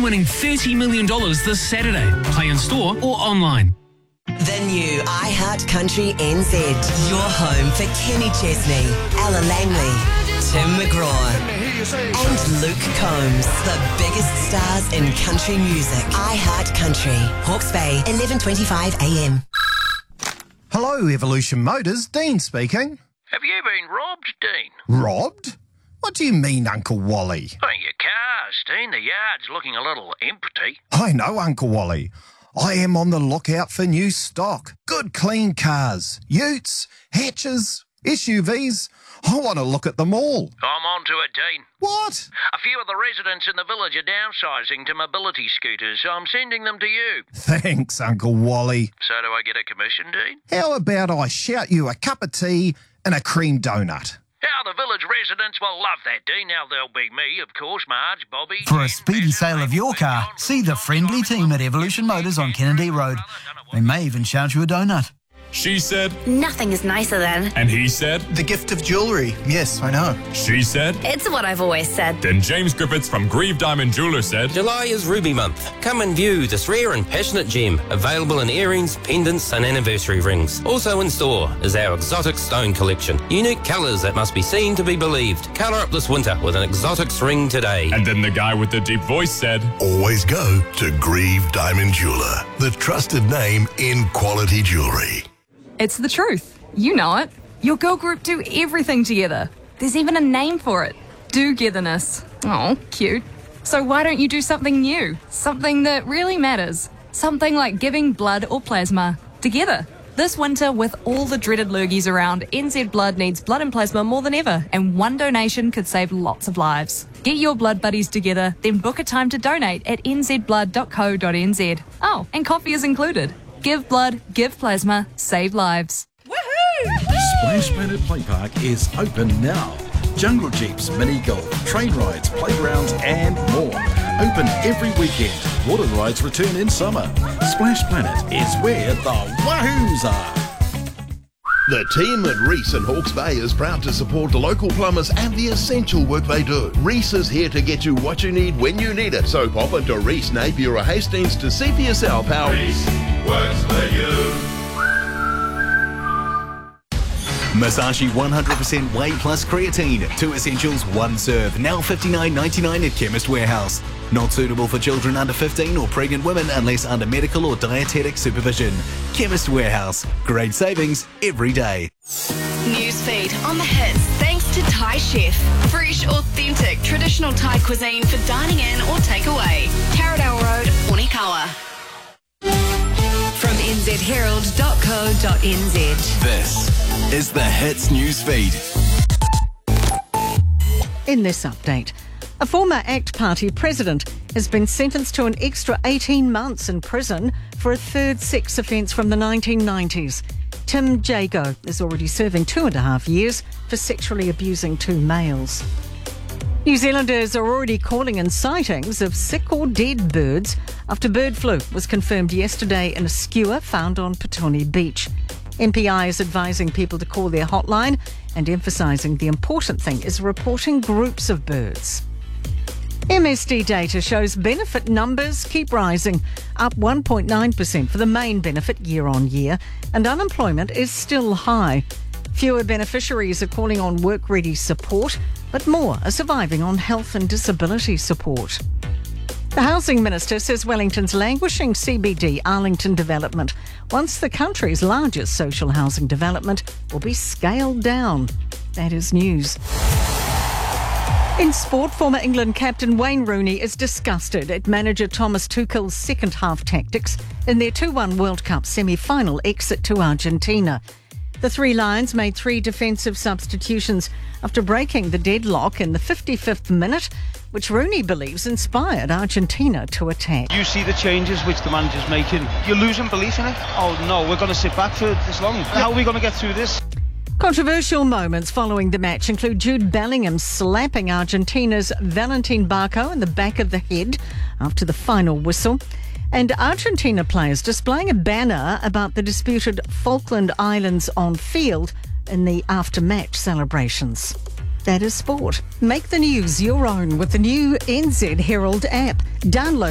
winning $30 million this Saturday. Play in store or online. The new iHeart Country NZ. Your home for Kenny Chesney, Ella Langley, Tim McGraw and Luke Combs. The biggest stars in country music. iHeart Country. Hawke's Bay, 11:25 a.m. Hello, Evolution Motors. Dean speaking. Have you been robbed, Dean? Robbed? What do you mean, Uncle Wally? Oh, your cars, Dean. The yard's looking a little empty. I know, Uncle Wally. I am on the lookout for new stock. Good, clean cars. Utes, hatches, SUVs. I want to look at them all. I'm on to it, Dean. What? A few of the residents in the village are downsizing to mobility scooters, so I'm sending them to you. Thanks, Uncle Wally. So do I get a commission, Dean? How about I shout you a cup of tea and a cream donut? How the village residents will love that, Dean. Now there'll be me, of course, Marge, Bobby... For a speedy sale of your car, see the friendly team at Evolution Motors on Kennedy Road. They may even shout you a donut. She said... Nothing is nicer than... And he said... The gift of jewellery. Yes, I know. She said... It's what I've always said. Then James Griffiths from Grieve Diamond Jeweller said... July is Ruby Month. Come and view this rare and passionate gem, available in earrings, pendants and anniversary rings. Also in store is our exotic stone collection. Unique colours that must be seen to be believed. Colour up this winter with an exotics ring today. And then the guy with the deep voice said... Always go to Grieve Diamond Jeweller, the trusted name in quality jewellery. It's the truth. You know it. Your girl group do everything together. There's even a name for it. Do-getherness. Oh, cute. So why don't you do something new? Something that really matters. Something like giving blood or plasma together. This winter, with all the dreaded lurgies around, NZ Blood needs blood and plasma more than ever, and one donation could save lots of lives. Get your blood buddies together, then book a time to donate at nzblood.co.nz. Oh, and coffee is included. Give blood, give plasma, save lives. Splash Planet Play Park is open now. Jungle jeeps, mini golf, train rides, playgrounds and more. Open every weekend. Water rides return in summer. Splash Planet is where the wahoos are. The team at Reese in Hawke's Bay is proud to support local plumbers and the essential work they do. Reese is here to get you what you need when you need it. So pop into Reese, Napier or Hastings to see for yourself how Reese works for you. Masashi 100% Whey Plus Creatine. 2 essentials, 1 serve. Now $59.99 at Chemist Warehouse. Not suitable for children under 15 or pregnant women unless under medical or dietetic supervision. Chemist Warehouse. Great savings every day. Newsfeed on the hits thanks to Thai Chef. Fresh, authentic, traditional Thai cuisine for dining in or takeaway. Taradale Road, Onikawa. From nzherald.co.nz. This is the Hits Newsfeed. In this update, a former ACT Party president has been sentenced to an extra 18 months in prison for a third sex offence from the 1990s. Tim Jago is already serving 2.5 years for sexually abusing 2 males. New Zealanders are already calling in sightings of sick or dead birds after bird flu was confirmed yesterday in a skewer found on Petone Beach. MPI is advising people to call their hotline and emphasising the important thing is reporting groups of birds. MSD data shows benefit numbers keep rising, up 1.9% for the main benefit year on year, and unemployment is still high. Fewer beneficiaries are calling on work-ready support, but more are surviving on health and disability support. The Housing Minister says Wellington's languishing CBD Arlington development, once the country's largest social housing development, will be scaled down. That is news. In sport, former England captain Wayne Rooney is disgusted at manager Thomas Tuchel's second-half tactics in their 2-1 World Cup semi-final exit to Argentina. The Three Lions made 3 defensive substitutions after breaking the deadlock in the 55th minute, which Rooney believes inspired Argentina to attack. You see the changes which the manager's making. You're losing belief in it. Oh no, we're going to sit back for this long. How are we going to get through this? Controversial moments following the match include Jude Bellingham slapping Argentina's Valentin Barco in the back of the head after the final whistle, and Argentina players displaying a banner about the disputed Falkland Islands on field in the after-match celebrations. That is sport. Make the news your own with the new NZ Herald app. Download